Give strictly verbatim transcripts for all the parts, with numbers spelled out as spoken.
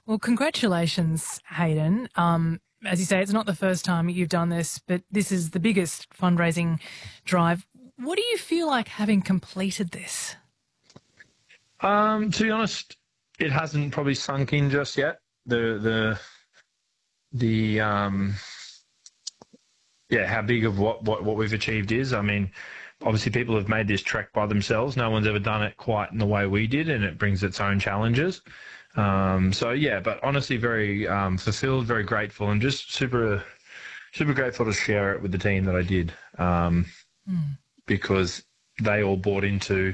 Well, congratulations, Hayden. Um, as you say, it's not the first time you've done this, but this is the biggest fundraising drive. What do you feel like having completed this? Um, to be honest, it hasn't probably sunk in just yet. The the the um yeah, how big of what, what, what we've achieved is. I mean, obviously people have made this trek by themselves. No one's ever done it quite in the way we did, and it brings its own challenges. Um, so yeah, but honestly, very um, fulfilled, very grateful, and just super, super grateful to share it with the team that I did, um, mm. because they all bought into,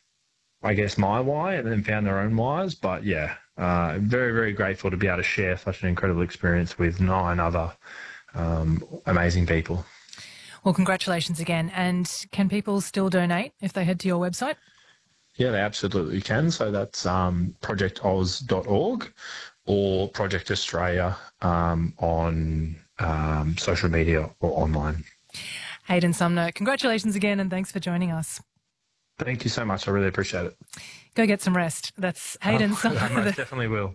I guess, my why, and then found their own whys. But yeah, uh, very, very grateful to be able to share such an incredible experience with nine other um, amazing people. Well, congratulations again. And can people still donate if they head to your website? Yeah, they absolutely can. So that's um, project oz dot org or Project Australia um, on um, social media or online. Hayden Sumner, congratulations again and thanks for joining us. Thank you so much. I really appreciate it. Go get some rest. That's Hayden oh, Sumner. I most definitely will.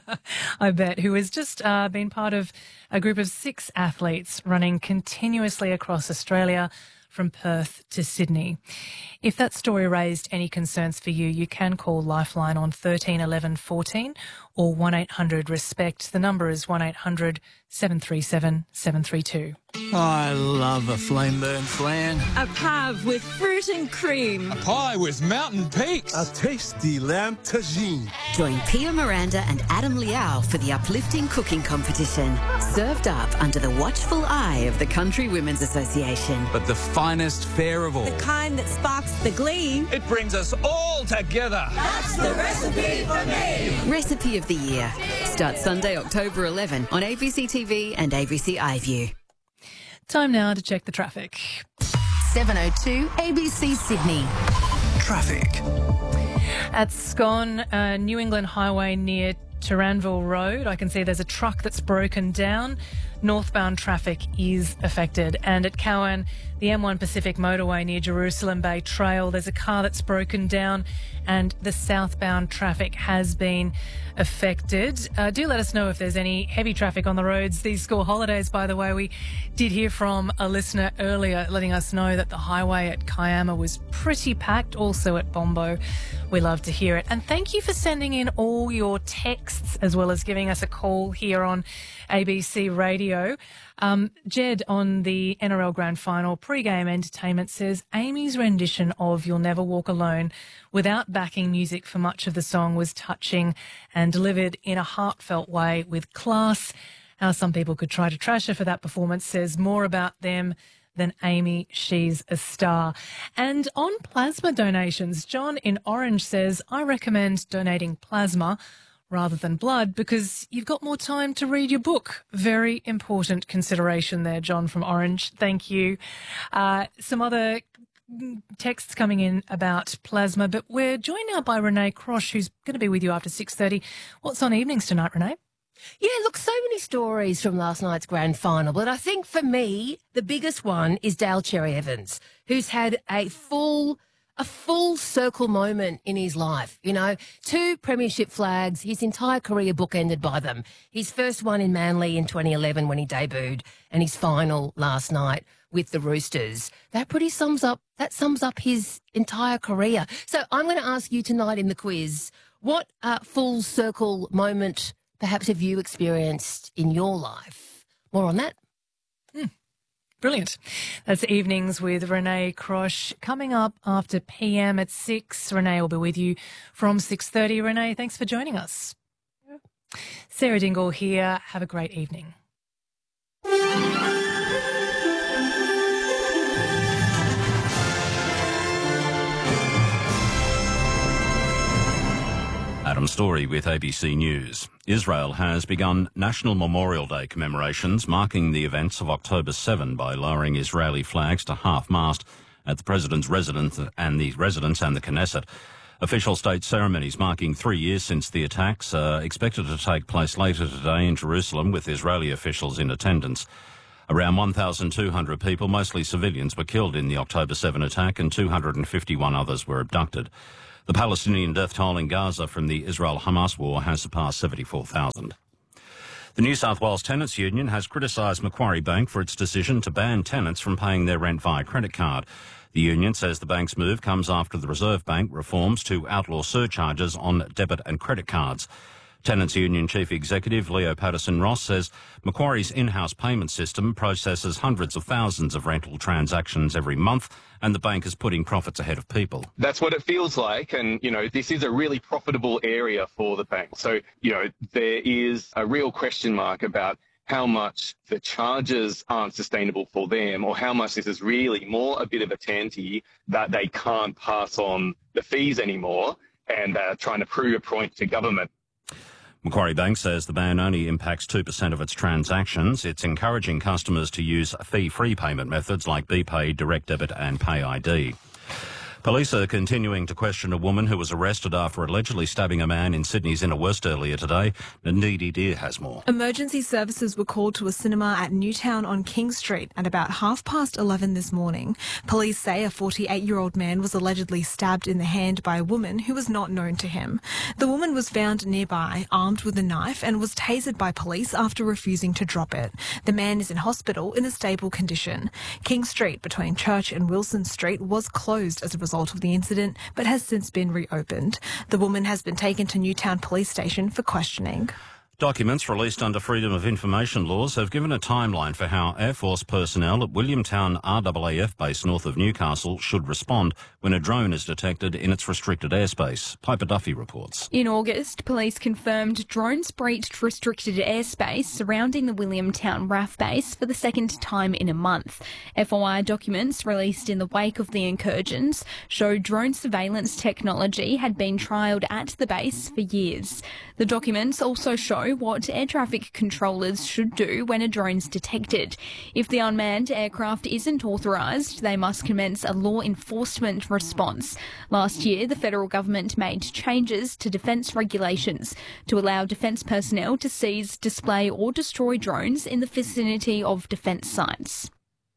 I bet, who has just uh, been part of a group of six athletes running continuously across Australia from Perth to Sydney. If that story raised any concerns for you, you can call Lifeline on thirteen eleven fourteen or one eight hundred RESPECT. The number is one eight hundred seven three seven seven three two. I love a flame burn flan. A pave with fruit and cream. A pie with mountain peaks. A tasty lamb tagine. Join Pia Miranda and Adam Liao for the uplifting cooking competition. Served up under the watchful eye of the Country Women's Association. But the finest fare of all. The kind that sparks the glee. It brings us all together. That's the recipe for me. Recipe of the Year. Starts Sunday, October eleventh on A B C T V and A B C iView. Time now to check the traffic. seven oh two A B C Sydney. Traffic. At Scone, uh, New England Highway near Turanville Road, I can see there's a truck that's broken down. Northbound traffic is affected. And at Cowan, the M one Pacific motorway near Jerusalem Bay Trail, there's a car that's broken down and the southbound traffic has been affected. Uh, do let us know if there's any heavy traffic on the roads these school holidays. By the way, we did hear from a listener earlier letting us know that the highway at Kiama was pretty packed, also at Bombo. We love to hear it. And thank you for sending in all your texts as well as giving us a call here on A B C Radio. Um, Jed on the N R L Grand Final pre-game entertainment says Amy's rendition of You'll Never Walk Alone without backing music for much of the song was touching and delivered in a heartfelt way with class. How some people could try to trash her for that performance says more about them than Amy. She's a star. And on plasma donations, John in Orange says, I recommend donating plasma rather than blood because you've got more time to read your book. Very important consideration there, John from Orange. Thank you. Uh, some other texts coming in about plasma, but we're joined now by Renee Crosh, who's going to be with you after six thirty. What's on evenings tonight, Renee? Yeah, look, so many stories from last night's grand final, but I think for me, the biggest one is Dale Cherry Evans, who's had a full a full circle moment in his life. You know, two premiership flags, his entire career bookended by them. His first one in Manly in twenty eleven when he debuted, and his final last night with the Roosters. That pretty sums up, that sums up his entire career. So I'm going to ask you tonight in the quiz, what uh, full circle moment perhaps have you experienced in your life? More on that. Hmm. Brilliant. That's Evenings with Renee Crosh. Coming up after P M at six. Renee will be with you from six thirty. Renee, thanks for joining us. Yeah. Sarah Dingle here. Have a great evening. Adam Story with A B C News. Israel has begun National Memorial Day commemorations, marking the events of October seventh by lowering Israeli flags to half-mast at the President's residence and the residence and the Knesset. Official state ceremonies marking three years since the attacks are expected to take place later today in Jerusalem, with Israeli officials in attendance. Around one thousand two hundred people, mostly civilians, were killed in the October seventh attack and two hundred fifty-one others were abducted. The Palestinian death toll in Gaza from the Israel-Hamas war has surpassed seventy-four thousand. The New South Wales Tenants Union has criticised Macquarie Bank for its decision to ban tenants from paying their rent via credit card. The union says the bank's move comes after the Reserve Bank reforms to outlaw surcharges on debit and credit cards. Tenants Union Chief Executive Leo Patterson-Ross says Macquarie's in-house payment system processes hundreds of thousands of rental transactions every month, and the bank is putting profits ahead of people. That's what it feels like, and, you know, this is a really profitable area for the bank. So, you know, there is a real question mark about how much the charges aren't sustainable for them, or how much this is really more a bit of a tanty that they can't pass on the fees anymore, and they're trying to prove a point to government. Macquarie Bank says the ban only impacts two percent of its transactions. It's encouraging customers to use fee-free payment methods like BPay, Direct Debit and Pay I D. Police are continuing to question a woman who was arrested after allegedly stabbing a man in Sydney's Inner West earlier today. Ndidi Deer has more. Emergency services were called to a cinema at Newtown on King Street at about half past eleven this morning. Police say a forty-eight-year-old man was allegedly stabbed in the hand by a woman who was not known to him. The woman was found nearby, armed with a knife, and was tasered by police after refusing to drop it. The man is in hospital in a stable condition. King Street between Church and Wilson Street was closed as a result of the incident, but has since been reopened. The woman has been taken to Newtown Police Station for questioning. Documents released under Freedom of Information laws have given a timeline for how Air Force personnel at Williamtown R A A F base north of Newcastle should respond when a drone is detected in its restricted airspace. Piper Duffy reports. In August, police confirmed drones breached restricted airspace surrounding the Williamtown R A F base for the second time in a month. F O I documents released in the wake of the incursions show drone surveillance technology had been trialled at the base for years. The documents also show what air traffic controllers should do when a drone's detected. If the unmanned aircraft isn't authorised, they must commence a law enforcement response. Last year, the federal government made changes to defence regulations to allow defence personnel to seize, display or destroy drones in the vicinity of defence sites.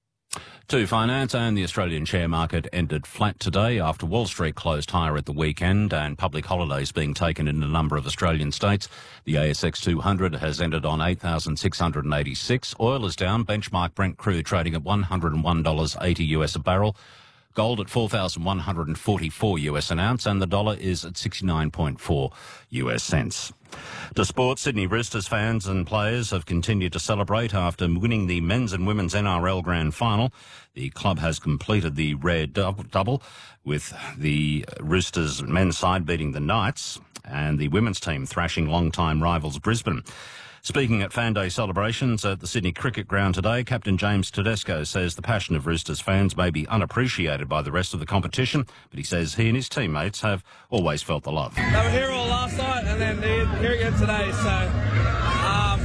To finance, and the Australian share market ended flat today after Wall Street closed higher at the weekend and public holidays being taken in a number of Australian states. The A S X two hundred has ended on eight thousand six hundred eighty-six. Oil is down. Benchmark Brent crude trading at one hundred one dollars eighty US a barrel. Gold at four thousand one hundred forty-four US an ounce, and the dollar is at sixty-nine point four US cents. To sport, Sydney Roosters fans and players have continued to celebrate after winning the men's and women's N R L Grand Final. The club has completed the rare double, with the Roosters men's side beating the Knights and the women's team thrashing long-time rivals Brisbane. Speaking at Fan Day celebrations at the Sydney Cricket Ground today, Captain James Tedesco says the passion of Roosters fans may be unappreciated by the rest of the competition, but he says he and his teammates have always felt the love. They were here all last night and then they're here again today, so um,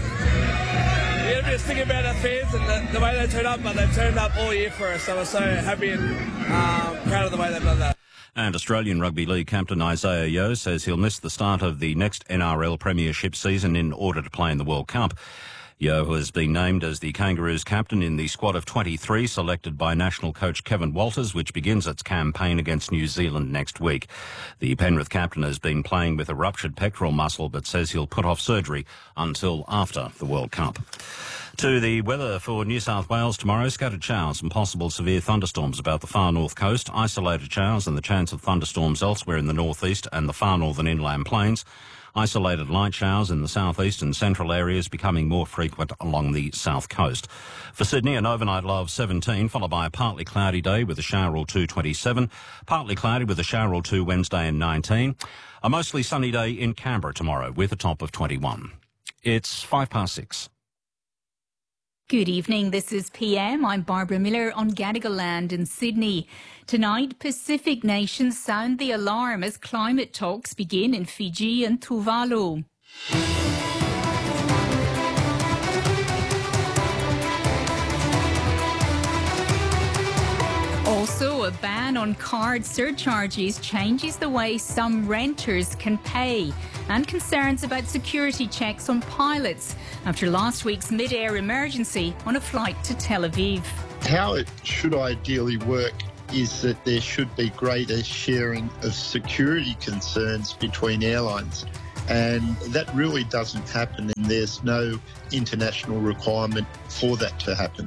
we're going to be thinking about our fans and the, the way they turned up, but they've turned up all year for us, so we're so happy and um, proud of the way they've done that. And Australian Rugby League captain Isaiah Yeo says he'll miss the start of the next N R L Premiership season in order to play in the World Cup. Yeo has been named as the Kangaroos captain in the squad of twenty-three selected by national coach Kevin Walters, which begins its campaign against New Zealand next week. The Penrith captain has been playing with a ruptured pectoral muscle but says he'll put off surgery until after the World Cup. To the weather for New South Wales tomorrow, scattered showers and possible severe thunderstorms about the far north coast, isolated showers and the chance of thunderstorms elsewhere in the northeast and the far northern inland plains. Isolated light showers in the southeast and central areas becoming more frequent along the south coast. For Sydney, an overnight low of seventeen, followed by a partly cloudy day with a shower or two, twenty-seven. Partly cloudy with a shower or two Wednesday and nineteen. A mostly sunny day in Canberra tomorrow with a top of twenty-one. It's five past six. Good evening, this is P M. I'm Barbara Miller on Gadigal Land in Sydney. Tonight, Pacific nations sound the alarm as climate talks begin in Fiji and Tuvalu. Also, a ban on card surcharges changes the way some renters can pay, and concerns about security checks on pilots after last week's mid-air emergency on a flight to Tel Aviv. How it should ideally work is that there should be greater sharing of security concerns between airlines. And that really doesn't happen, and there's no international requirement for that to happen.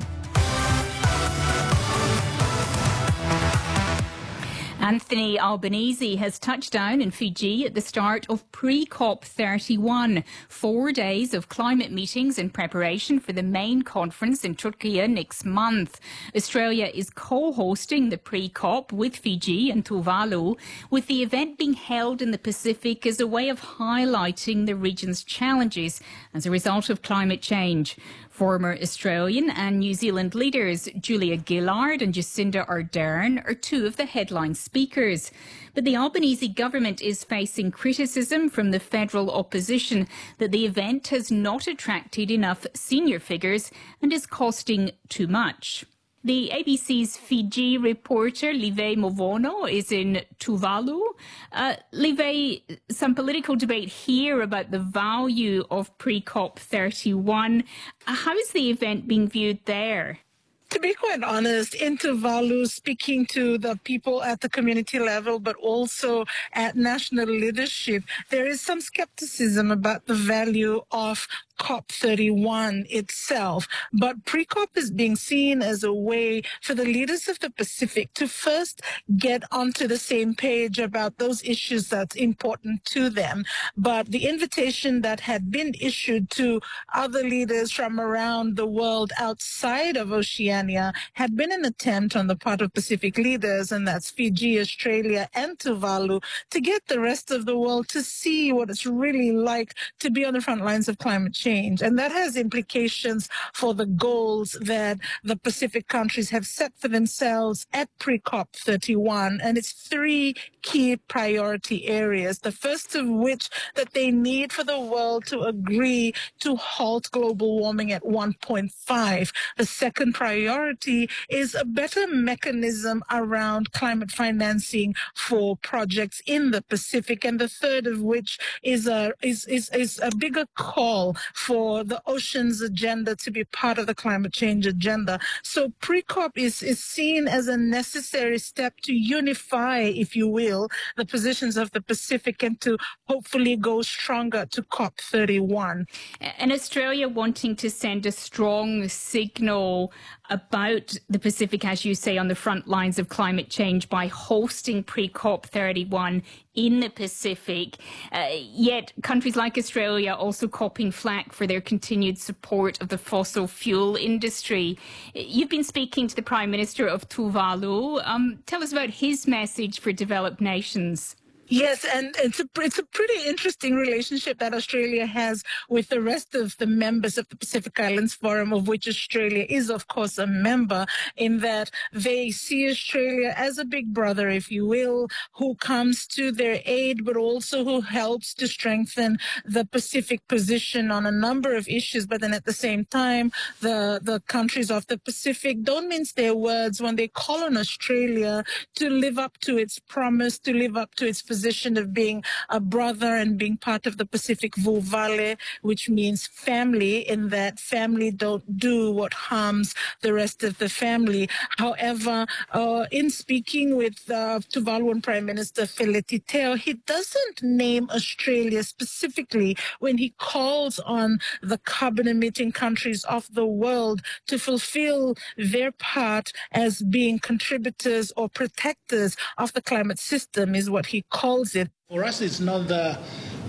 Anthony Albanese has touched down in Fiji at the start of pre-COP thirty-one, four days of climate meetings in preparation for the main conference in Turkey next month. Australia is co-hosting the pre-COP with Fiji and Tuvalu, with the event being held in the Pacific as a way of highlighting the region's challenges as a result of climate change. Former Australian and New Zealand leaders Julia Gillard and Jacinda Ardern are two of the headline speakers. But the Albanese government is facing criticism from the federal opposition that the event has not attracted enough senior figures and is costing too much. The A B C's Fiji reporter Live Movono is in Tuvalu. Uh, Live, some political debate here about the value of pre-COP thirty-one. How is the event being viewed there? To be quite honest, in Tuvalu, speaking to the people at the community level, but also at national leadership, there is some skepticism about the value of COP thirty-one itself. But pre-COP is being seen as a way for the leaders of the Pacific to first get onto the same page about those issues that's important to them. But the invitation that had been issued to other leaders from around the world outside of Oceania had been an attempt on the part of Pacific leaders, and that's Fiji, Australia, and Tuvalu, to get the rest of the world to see what it's really like to be on the front lines of climate change. And that has implications for the goals that the Pacific countries have set for themselves at pre-COP thirty-one. And it's three key priority areas. The first of which that they need for the world to agree to halt global warming at one point five. The second priority is a better mechanism around climate financing for projects in the Pacific. And the third of which is a, is, is, is a bigger call for the oceans agenda to be part of the climate change agenda. So pre-COP is, is seen as a necessary step to unify, if you will, the positions of the Pacific and to hopefully go stronger to COP thirty-one. And Australia wanting to send a strong signal about the Pacific, as you say, on the front lines of climate change by hosting pre-COP thirty-one in the Pacific. Uh, yet countries like Australia also copping flack for their continued support of the fossil fuel industry. You've been speaking to the Prime Minister of Tuvalu. Um, tell us about his message for developed nations. Yes, and it's a, it's a pretty interesting relationship that Australia has with the rest of the members of the Pacific Islands Forum, of which Australia is, of course, a member, in that they see Australia as a big brother, if you will, who comes to their aid, but also who helps to strengthen the Pacific position on a number of issues. But then at the same time, the, the countries of the Pacific don't mince their words when they call on Australia to live up to its promise, to live up to its position of being a brother and being part of the Pacific Vulvale, which means family, in that family don't do what harms the rest of the family. However, uh, in speaking with uh, Tuvaluan Prime Minister Feleti Teo, he doesn't name Australia specifically when he calls on the carbon-emitting countries of the world to fulfill their part as being contributors or protectors of the climate system, is what he calls it. For us, it's not the,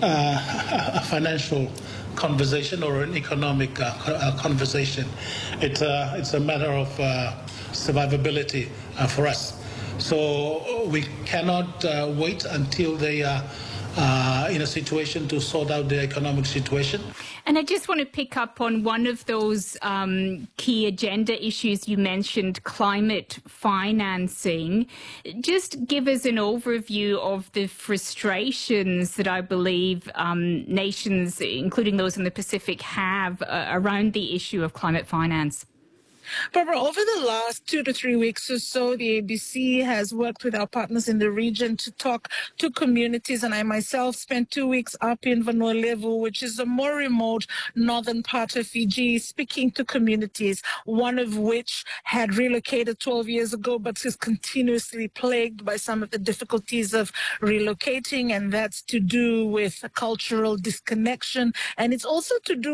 uh, a financial conversation or an economic uh, conversation. It's a, it's a matter of uh, survivability uh, for us. So we cannot uh, wait until they are uh, in a situation to sort out the economic situation. And I just want to pick up on one of those um, key agenda issues you mentioned, climate financing. Just give us an overview of the frustrations that I believe um, nations, including those in the Pacific, have uh, around the issue of climate finance. Barbara, over the last two to three weeks or so, the A B C has worked with our partners in the region to talk to communities, and I myself spent two weeks up in Vanolevu, which is a more remote northern part of Fiji, speaking to communities, one of which had relocated twelve years ago, but is continuously plagued by some of the difficulties of relocating, and that's to do with cultural disconnection, and it's also to do